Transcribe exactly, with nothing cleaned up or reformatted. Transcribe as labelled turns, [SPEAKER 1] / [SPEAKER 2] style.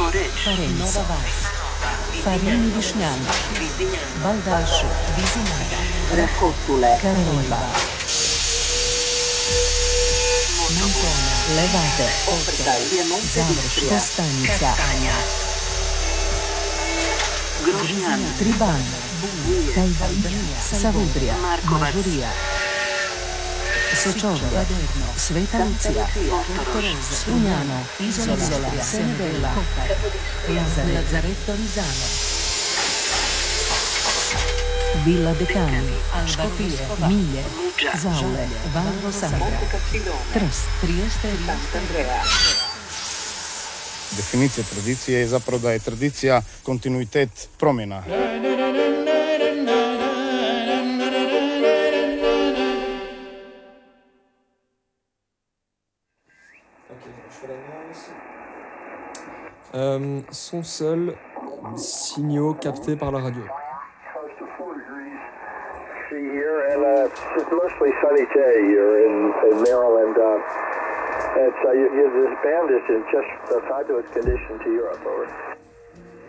[SPEAKER 1] Parenzo, Farini Višnjani, Baldaši, Vizinara,
[SPEAKER 2] Raccottule,
[SPEAKER 1] Carneva, Montona, Levate, Završka, Stanica,
[SPEAKER 2] Grožnjan,
[SPEAKER 1] Triban, Tajban, Savudrija, Mažurija, Sočovje, Sveta Lucija, Spunjano, Izola, Senedela, Lazaretto Risano, Villa Decani, Škopije, Milje, Zaule, Valvo Sandra, Trst, Trieste i Sant'Andrea.
[SPEAKER 3] Definicija tradicije je zapravo da je tradicija kontinuitet promjena.
[SPEAKER 4] Euh, sont seuls signaux captés par la radio.
[SPEAKER 5] Here, and uh, it's mostly sunny day here in, in Maryland. Uh, it's, uh, you, you, this band is in just a fabulous condition to Europe. Over.